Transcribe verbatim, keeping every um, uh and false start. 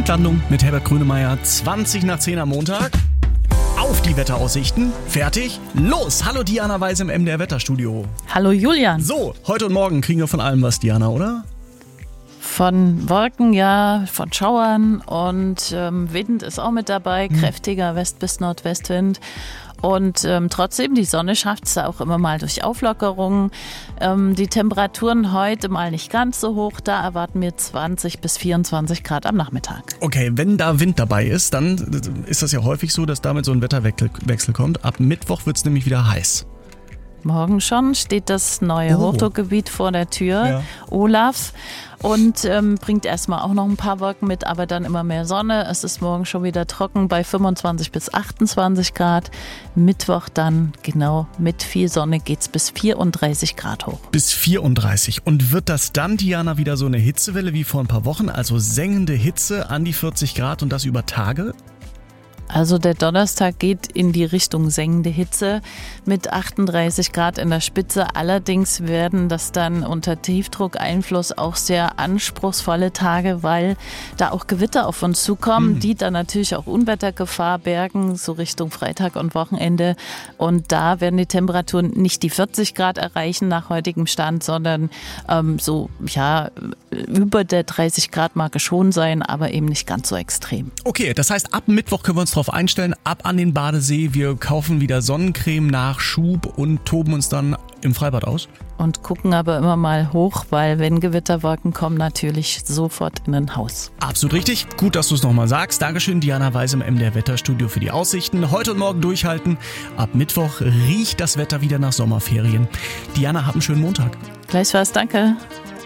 Punktlandung mit Herbert Grönemeyer, zwanzig nach zehn am Montag. Auf die Wetteraussichten. Fertig? Los! Hallo Diana Weiß im M D R Wetterstudio. Hallo Julian. So, heute und morgen kriegen wir von allem was, Diana, oder? Von Wolken, ja, von Schauern und ähm, Wind ist auch mit dabei, kräftiger West- bis Nordwestwind. Und ähm, trotzdem, die Sonne schafft es auch immer mal durch Auflockerungen. Ähm, die Temperaturen heute mal nicht ganz so hoch, da erwarten wir zwanzig bis vierundzwanzig Grad am Nachmittag. Okay, wenn da Wind dabei ist, dann ist das ja häufig so, dass damit so ein Wetterwechsel kommt. Ab Mittwoch wird es nämlich wieder heiß. Morgen schon steht das neue Oh. Hochdruckgebiet vor der Tür, Ja. Olaf, und ähm, bringt erstmal auch noch ein paar Wolken mit, aber dann immer mehr Sonne. Es ist morgen schon wieder trocken bei fünfundzwanzig bis achtundzwanzig Grad. Mittwoch dann genau mit viel Sonne geht's bis vierunddreißig Grad hoch. Bis vierunddreißig. Und wird das dann, Diana, wieder so eine Hitzewelle wie vor ein paar Wochen? Also sengende Hitze an die vierzig Grad und das über Tage? Also der Donnerstag geht in die Richtung sengende Hitze mit achtunddreißig Grad in der Spitze. Allerdings werden das dann unter Tiefdruckeinfluss auch sehr anspruchsvolle Tage, weil da auch Gewitter auf uns zukommen, mhm. die dann natürlich auch Unwettergefahr bergen, so Richtung Freitag und Wochenende. Und da werden die Temperaturen nicht die vierzig Grad erreichen nach heutigem Stand, sondern ähm, so ja über der dreißig Grad Marke schon sein, aber eben nicht ganz so extrem. Okay, das heißt, ab Mittwoch können wir uns drauf einstellen, ab an den Badesee, wir kaufen wieder Sonnencreme nach Schub und toben uns dann im Freibad aus. Und gucken aber immer mal hoch, weil wenn Gewitterwolken kommen, natürlich sofort in ein Haus. Absolut richtig, gut, dass du es nochmal sagst. Dankeschön, Diana Weiß im M D R Wetterstudio für die Aussichten. Heute und morgen durchhalten. Ab Mittwoch riecht das Wetter wieder nach Sommerferien. Diana, hab einen schönen Montag. Gleichfalls, danke.